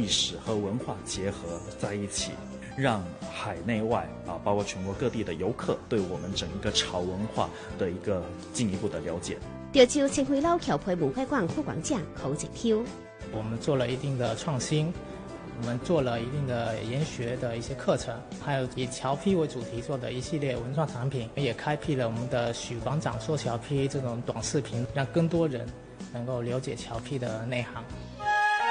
历史和文化结合在一起，让海内外包括全国各地的游客对我们整个潮文化的一个进一步的了解。 潮州青花老桥配文化馆副馆长侯景挑， 我们做了一定的创新，我们做了一定的研学的一些课程，还有以侨批为主题做的一系列文创产品，也开辟了我们的许馆长说侨批这种短视频，让更多人能够了解侨批的内行。